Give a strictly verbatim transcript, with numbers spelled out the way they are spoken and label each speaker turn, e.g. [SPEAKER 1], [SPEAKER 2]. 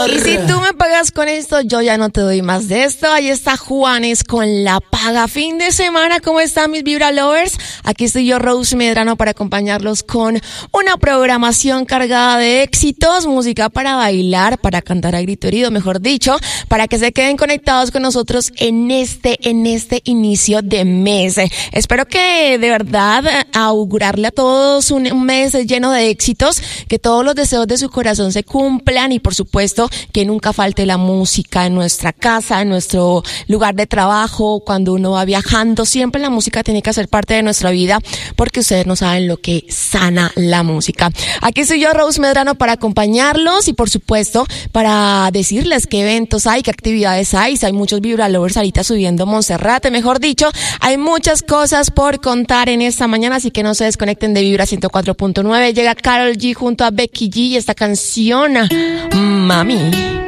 [SPEAKER 1] amor.
[SPEAKER 2] Y si tú me pagas con esto, yo ya no te doy más de esto. Ahí está Juanes con La Paga. Fin de semana, ¿cómo están mis Vibra Lovers? Aquí estoy yo, Rose Medrano, para acompañarlos con una programación cargada de éxitos, música para bailar, para cantar a grito herido, mejor dicho, para que se queden conectados con nosotros en este, en este inicio de mes. Espero que de verdad augurarle a todos un, un mes lleno de éxitos, que todos los deseos de su corazón se cumplan y por supuesto que nunca falte la música en nuestra casa, en nuestro lugar de trabajo, cuando uno va viajando. Siempre la música tiene que hacer parte de nuestra vida porque ustedes no saben lo que sana la música. Aquí soy yo, Rose Medrano, para acompañarlos y por supuesto para decirles qué eventos hay, qué actividades hay. Si hay muchos Vibra Lovers ahorita subiendo Monserrate, mejor dicho, hay muchas cosas por contar en esta mañana, así que no se desconecten de Vibra ciento cuatro punto nueve. Llega Karol G junto a Becky G y esta canción, Mami.